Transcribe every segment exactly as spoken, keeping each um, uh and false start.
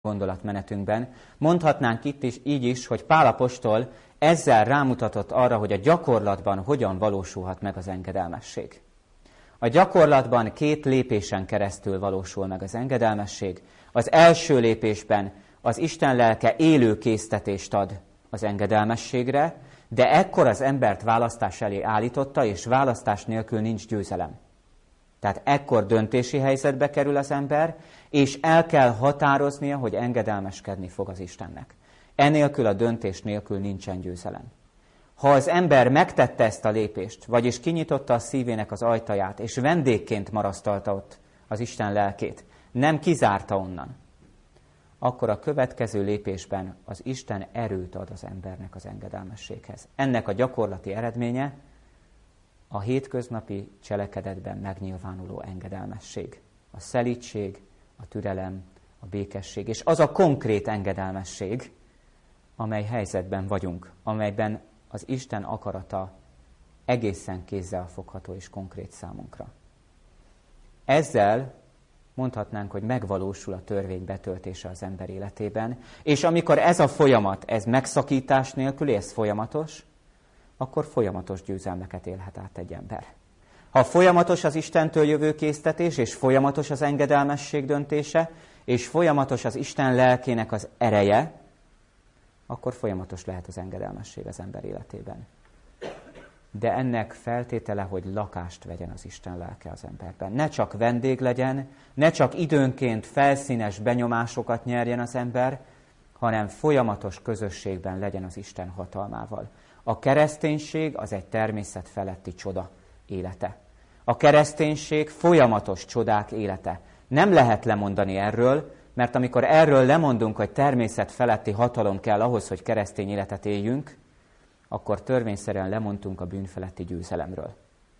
gondolatmenetünkben. Mondhatnánk itt is így is, hogy Pál apostol ezzel rámutatott arra, hogy a gyakorlatban hogyan valósulhat meg az engedelmesség. A gyakorlatban két lépésen keresztül valósul meg az engedelmesség. Az első lépésben az Isten lelke élő késztetést ad az engedelmességre, de ekkor az embert választás elé állította, és választás nélkül nincs győzelem. Tehát ekkor döntési helyzetbe kerül az ember, és el kell határoznia, hogy engedelmeskedni fog az Istennek. Enélkül a döntés nélkül nincsen győzelem. Ha az ember megtette ezt a lépést, vagyis kinyitotta a szívének az ajtaját, és vendégként marasztalta ott az Isten lelkét, nem kizárta onnan, akkor a következő lépésben az Isten erőt ad az embernek az engedelmességhez. Ennek a gyakorlati eredménye a hétköznapi cselekedetben megnyilvánuló engedelmesség. A szelídség, a türelem, a békesség, és az a konkrét engedelmesség, amely helyzetben vagyunk, amelyben az Isten akarata egészen kézzelfogható és konkrét számunkra. Ezzel mondhatnánk, hogy megvalósul a törvény betöltése az ember életében, és amikor ez a folyamat, ez megszakítás nélkül, ez folyamatos, akkor folyamatos győzelmeket élhet át egy ember. Ha folyamatos az Istentől jövő késztetés, és folyamatos az engedelmesség döntése, és folyamatos az Isten lelkének az ereje, akkor folyamatos lehet az engedelmesség az ember életében. De ennek feltétele, hogy lakást vegyen az Isten lelke az emberben. Ne csak vendég legyen, ne csak időnként felszínes benyomásokat nyerjen az ember, hanem folyamatos közösségben legyen az Isten hatalmával. A kereszténység az egy természet feletti csoda élete. A kereszténység folyamatos csodák élete. Nem lehet lemondani erről, mert amikor erről lemondunk, hogy természet feletti hatalom kell ahhoz, hogy keresztény életet éljünk, akkor törvényszerűen lemondtunk a bűn feletti győzelemről.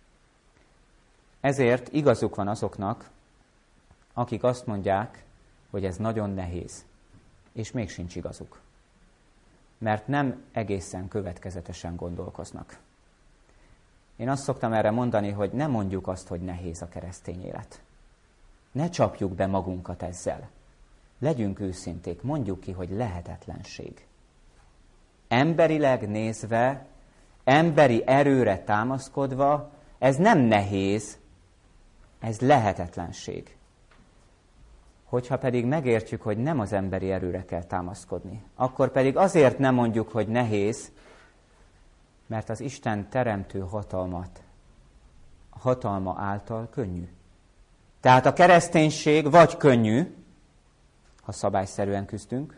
Ezért igazuk van azoknak, akik azt mondják, hogy ez nagyon nehéz, és még sincs igazuk. Mert nem egészen következetesen gondolkoznak. Én azt szoktam erre mondani, hogy ne mondjuk azt, hogy nehéz a keresztény élet. Ne csapjuk be magunkat ezzel. Legyünk őszinték, mondjuk ki, hogy lehetetlenség. Emberileg nézve, emberi erőre támaszkodva, ez nem nehéz, ez lehetetlenség. Hogyha pedig megértjük, hogy nem az emberi erőre kell támaszkodni, akkor pedig azért nem mondjuk, hogy nehéz, mert az Isten teremtő hatalmat, hatalma által könnyű. Tehát a kereszténység vagy könnyű, ha szabályszerűen küzdünk,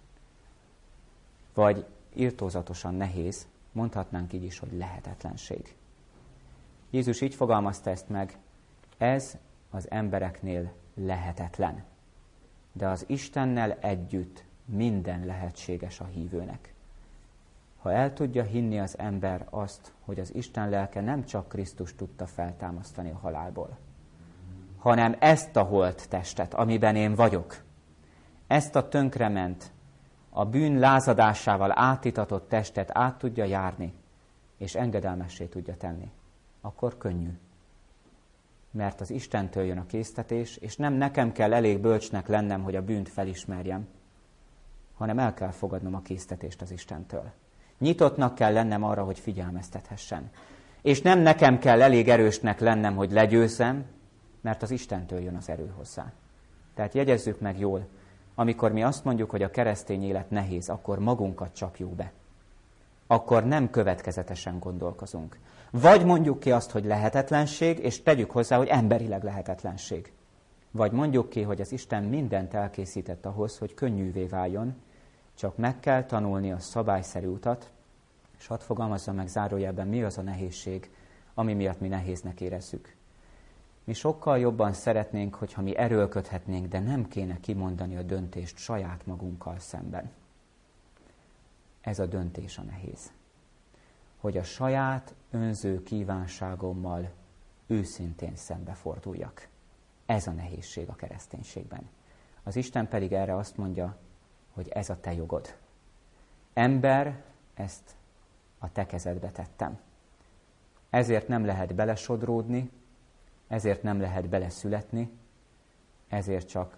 vagy irtózatosan nehéz, mondhatnánk így is, hogy lehetetlenség. Jézus így fogalmazta ezt meg, ez az embereknél lehetetlen. De az Istennel együtt minden lehetséges a hívőnek. Ha el tudja hinni az ember azt, hogy az Isten lelke nem csak Krisztust tudta feltámasztani a halálból, hanem ezt a holt testet, amiben én vagyok, ezt a tönkrement, a bűn lázadásával átitatott testet át tudja járni, és engedelmessé tudja tenni, akkor könnyű. Mert az Istentől jön a késztetés, és nem nekem kell elég bölcsnek lennem, hogy a bűnt felismerjem, hanem el kell fogadnom a késztetést az Istentől. Nyitottnak kell lennem arra, hogy figyelmeztethessen. És nem nekem kell elég erősnek lennem, hogy legyőzzem, mert az Istentől jön az erő hozzá. Tehát jegyezzük meg jól, amikor mi azt mondjuk, hogy a keresztény élet nehéz, akkor magunkat csapjuk be. Akkor nem következetesen gondolkozunk. Vagy mondjuk ki azt, hogy lehetetlenség, és tegyük hozzá, hogy emberileg lehetetlenség. Vagy mondjuk ki, hogy az Isten mindent elkészített ahhoz, hogy könnyűvé váljon, csak meg kell tanulni a szabályszerű utat, és hadd fogalmazzam meg zárójelben, mi az a nehézség, ami miatt mi nehéznek érezzük. Mi sokkal jobban szeretnénk, hogyha mi erőlködhetnénk, de nem kéne kimondani a döntést saját magunkkal szemben. Ez a döntés a nehéz. Hogy a saját önző kívánságommal őszintén szembeforduljak. Ez a nehézség a kereszténységben. Az Isten pedig erre azt mondja, hogy ez a te jogod. Ember, ezt a te kezedbe tettem. Ezért nem lehet belesodródni, ezért nem lehet beleszületni, ezért csak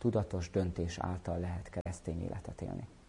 tudatos döntés által lehet keresztény életet élni.